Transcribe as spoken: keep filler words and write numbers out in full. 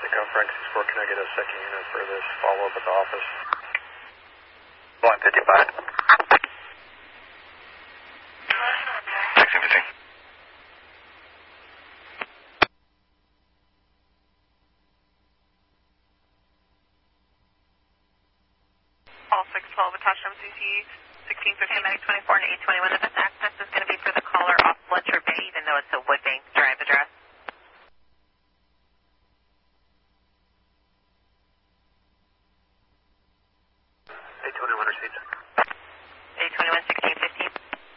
Echo Frank six four, can I get a second unit for this follow-up at the office? one fifty-five. six fifty. All six twelve attached M C C sixteen fifteen. Medic twenty-four and eight twenty-one. The best access is going to be for the caller off Fletcher Bay, even though it's a Woodbank Drive address. eight twenty-one received. eight twenty-one, sixteen fifteen.